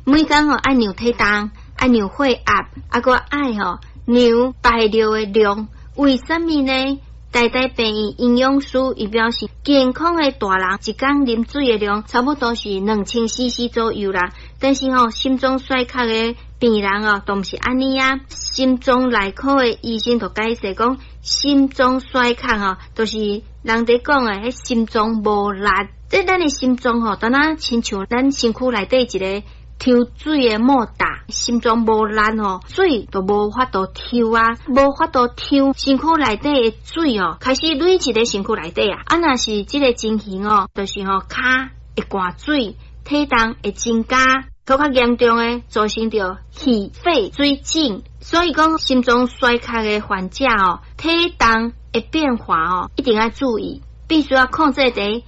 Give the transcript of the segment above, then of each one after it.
每天爱量体重，爱量血压，个爱量排尿的量。为什么呢？台大病院营养师伊表示，健康的大人一天啉水的量差不多是2000cc 左右啦。但是心脏衰竭的病人都毋是安尼啊。心脏内科的医生就解释讲，心脏衰竭都是人哋讲的迄心脏无力。即咱的心脏当然亲像咱身躯内底一个抽水的莫大，心脏无力水就无法度抽啊，无法度抽，身躯内底的水开始累积在身躯内底啊。若是即个情形就是脚会灌水，体重会增加，较严重的造成着气肺水肿。所以讲心脏衰竭的患者体重的变化一定要注意。必须要控制在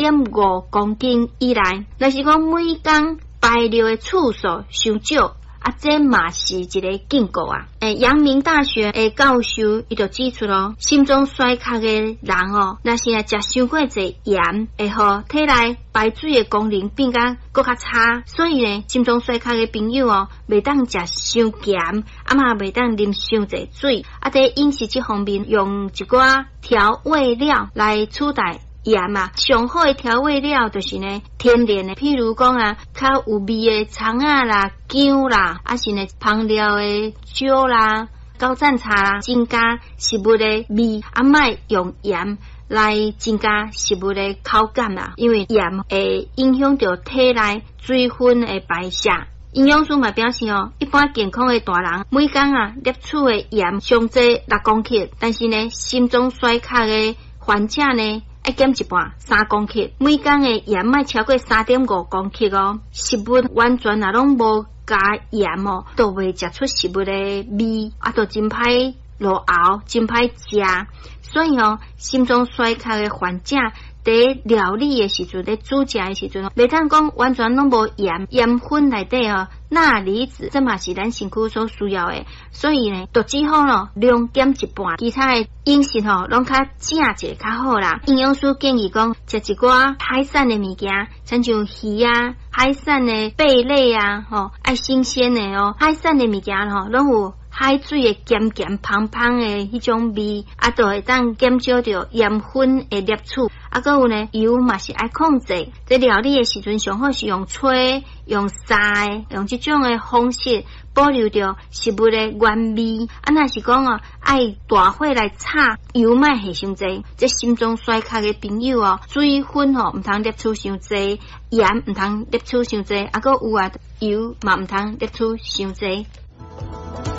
0.5 公斤以内。若是讲每天排尿的次数伤少，这嘛是一个警告啊。阳明大学的教授伊就指出心脏衰竭的人若是食伤过侪盐，会互体内排水的功能变甲更较差。所以呢，心脏衰竭的朋友袂当食伤咸，嘛袂当啉伤侪水。在饮食这方面，用一寡调味料来取代盐啊。上好的调味料就是呢天然的，譬如讲较有味的葱啦、姜啦，是呢香料的椒啦、高赞茶啦，增加食物的味，莫用盐来增加食物的口感啦。因为盐会影响到体内水分的排泄。营养师嘛表示一般健康的大人每天摄取的盐上侪6公克，但是呢心脏衰竭的患者呢要减一半3公克，每天的盐莫超过 3.5 公克食物完全拢无加盐都袂食出食物的味，都真歹落喉，真歹食。所以心脏衰竭的患者在料理的时阵，在煮食的时阵袂通讲完全拢无盐，盐分内底钠离子，这嘛是咱身躯所需要的。所以呢，就只好量减一半，其他的饮食拢较正一较好啦。营养师建议讲，食一寡海产的物件，亲像鱼啊、海产的贝类啊，爱新鲜的海产的物件拢有海水的咸咸芳芳的迄种味，就会当减少着盐分的摄取。还有呢，油嘛是爱控制。在料理的时阵，上好是用吹、用砂的，用这种的方式保留着食物的原味。若是讲爱大火来炒，油莫下伤济。这心脏衰竭的朋友水分唔通摄取伤济，盐唔通摄取伤济，还有油嘛唔通摄取伤济。